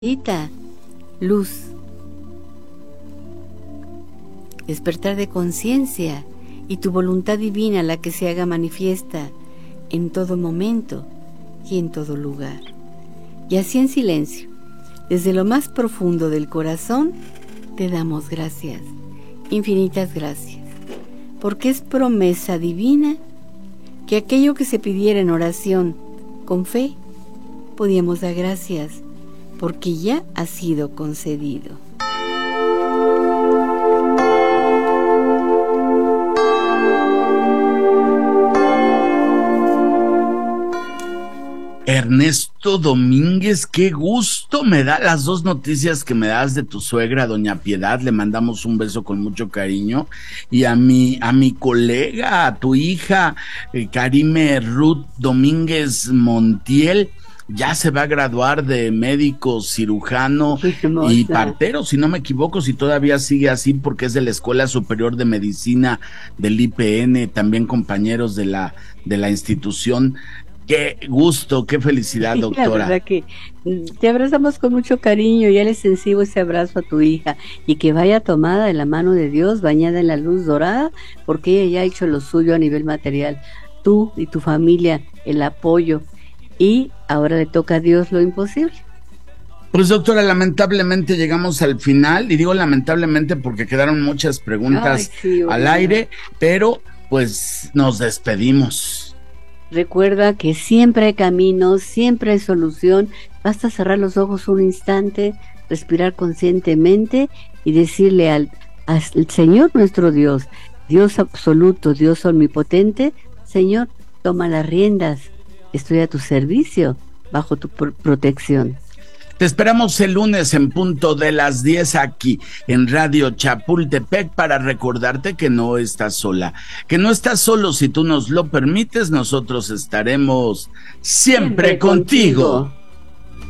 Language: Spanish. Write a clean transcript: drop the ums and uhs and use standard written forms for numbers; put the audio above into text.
Ita, luz, despertar de conciencia y tu voluntad divina la que se haga manifiesta en todo momento y en todo lugar. Y así en silencio, desde lo más profundo del corazón, te damos gracias, infinitas gracias, porque es promesa divina que aquello que se pidiera en oración con fe, podíamos dar gracias, porque ya ha sido concedido. Ernesto Domínguez, qué gusto me da las dos noticias que me das de tu suegra, doña Piedad. Le mandamos un beso con mucho cariño. Y a mi colega, a tu hija, Karime Ruth Domínguez Montiel, ya se va a graduar de médico cirujano y partero, si no me equivoco, si todavía sigue así, porque es de la Escuela Superior de Medicina del IPN, también compañeros de la institución. Qué gusto, qué felicidad, doctora. La verdad que te abrazamos con mucho cariño y él es extensivo ese abrazo a tu hija y que vaya tomada de la mano de Dios, bañada en la luz dorada, porque ella ya ha hecho lo suyo a nivel material. Tú y tu familia, el apoyo, y ahora le toca a Dios lo imposible. Pues doctora, lamentablemente llegamos al final, y digo lamentablemente porque quedaron muchas preguntas al aire, pero pues nos despedimos. Recuerda que siempre hay camino, siempre hay solución, basta cerrar los ojos un instante, respirar conscientemente y decirle al Señor nuestro Dios, Dios absoluto, Dios omnipotente, Señor, toma las riendas, estoy a tu servicio, bajo tu protección. Te esperamos el lunes en punto de las 10 aquí en Radio Chapultepec para recordarte que no estás sola, que no estás solo. Si tú nos lo permites, nosotros estaremos siempre contigo.